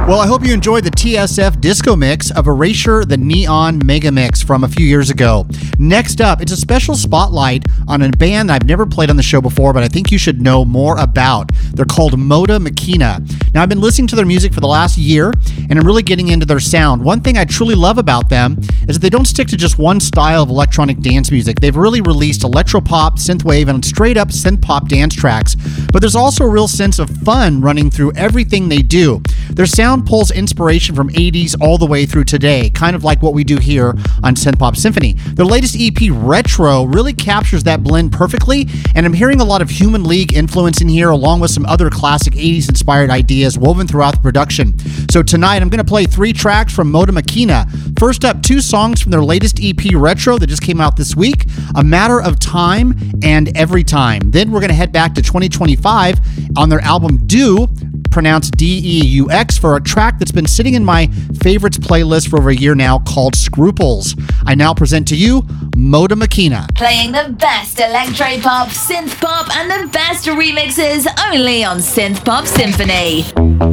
Well, I hope you enjoyed the TSF disco mix of Erasure, the Neon Mega Mix from a few years ago. Next up, it's a special spotlight on a band that I've never played on the show before, but I think you should know more about. They're called Moda Machina. Now, I've been listening to their music for the last year, and I'm really getting into their sound. One thing I truly love about them is that they don't stick to just one style of electronic dance music. They've really released electropop, synthwave, and straight-up synth-pop dance tracks. But there's also a real sense of fun running through everything they do. Their sound pulls inspiration from 80s all the way through today, kind of like what we do here on Synth Pop Symphony. Their latest EP, Retro, really captures that blend perfectly, and I'm hearing a lot of Human League influence in here, along with some other classic 80s inspired ideas woven throughout the production. So tonight I'm going to play 3 tracks from Moda Machina. First up, 2 songs from their latest EP, Retro, that just came out this week, A Matter of Time and Every Time. Then we're going to head back to 2025 on their album Do, pronounced D-E-U-X, for a track that's been sitting in my favorites playlist for over a year now called Scruples. I now present to you Moda Machina. Playing the best electro-pop, synth-pop, and the best remixes only on Synth Pop Symphony.